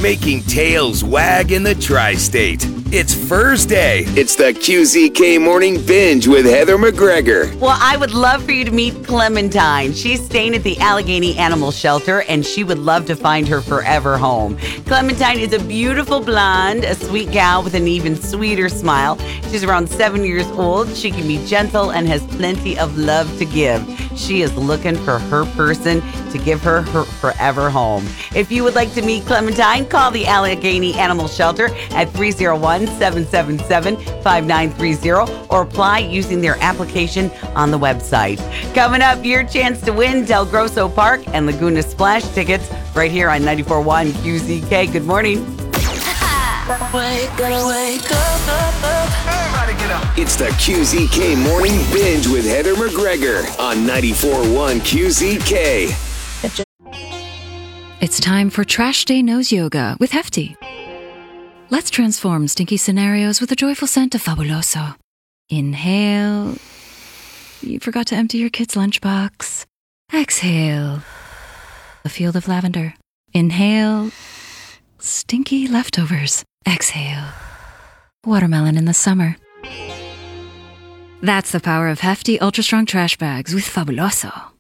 making tails wag in the tri-state. It's Furs Day. It's the QZK Morning Binge with Heather McGregor. Well, I would love for you to meet Clementine. She's staying at the Allegheny Animal Shelter, and she would love to find her forever home. Clementine is a beautiful blonde, a sweet gal with an even sweeter smile. She's around 7 years old. She can be gentle and has plenty of love to give. She is looking for her person to give her forever home. If you would like to meet Clementine, call the Allegheny Animal Shelter at 301-777-5930 or apply using their application on the website. Coming up, your chance to win Del Grosso Park and Laguna Splash tickets right here on 94.1 QZK. Good morning. Wake up. Everybody get up. It's the QZK Morning Binge with Heather McGregor on 94.1 QZK. It's time for Trash Day Nose Yoga with Hefty. Let's transform stinky scenarios with the joyful scent of Fabuloso. Inhale. You forgot to empty your kid's lunchbox. Exhale. A field of lavender. Inhale. Stinky leftovers. Exhale. Watermelon in the summer. That's the power of Hefty Ultra Strong Trash Bags with Fabuloso.